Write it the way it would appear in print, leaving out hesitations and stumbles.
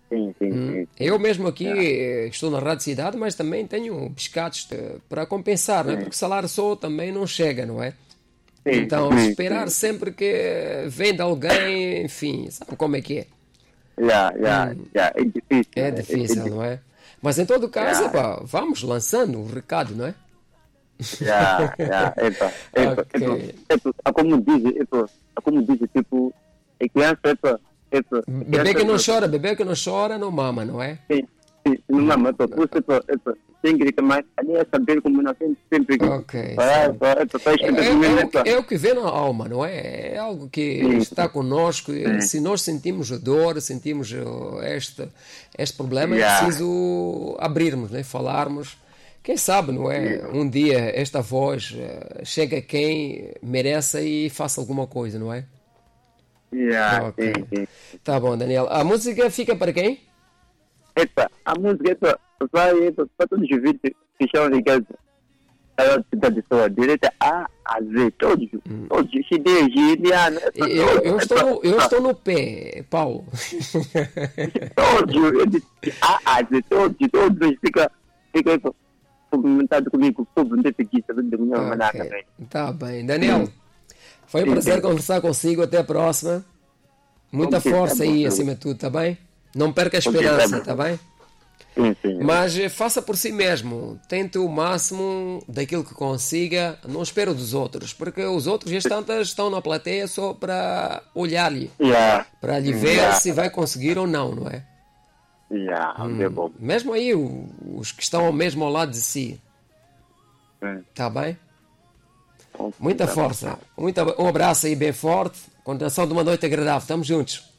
sim, sim, sim. Eu mesmo aqui Yeah. estou na Rádio Cidade, mas também tenho pescados para compensar, não é? Sim, Porque salário só também não chega, não é? sim, Então, sim, esperar sim, sim. sempre que vem de alguém, enfim, sabe como é que é? Yeah, yeah, yeah. É difícil, É né? É difícil, difícil. não é? Mas em todo caso, Yeah, epá, vamos lançando o recado, não é? yeah, yeah. Ok. Como diz, tipo, a criança, a Bebê criança, que não chora, bebê que não chora, não mama, não é? sim, sim, não é, mas, por isso, tem que gritar mais, ali é saber como nós temos sempre que, Ok, sim. para escutar primeiro, É o que vê na alma, não é? É algo que sim, está conosco. E sim, se nós sentimos a dor, sentimos este problema, é yeah, preciso abrirmos, né? Falarmos. Quem sabe, não é? yeah, Um dia esta voz chega a quem merece e faça alguma coisa, não é? yeah, Ok. sim, sim. Tá bom, Daniel. A música fica para quem? A música, vai, para todos os vídeos que estão ligados da pessoa, direita A Z, todos, CD, Giliano, Eu estou no pé, Paulo. todos, eu disse A Z, todos, fica comentado comigo, sobre não ter saber de minha maneira Ok, também. tá bem. Daniel, foi um Sim, prazer sim, conversar consigo. Até a próxima. Muita ok, tá força bom, aí tá bom. acima de tudo, tá bem? Não perca a Ok, tá esperança, bom. tá bem? Sim, sim, Mas faça por si mesmo. Tente o máximo daquilo que consiga. Não espere dos outros, porque os outros às tantas estão na plateia só para olhar-lhe, yeah, para lhe ver yeah, se vai conseguir ou não, não é? yeah, ok, bom. Mesmo aí, os que estão mesmo ao lado de si, tá bem? Ok, Muita tá bom. força. Um abraço aí bem forte. Continuação de uma noite agradável. Estamos juntos.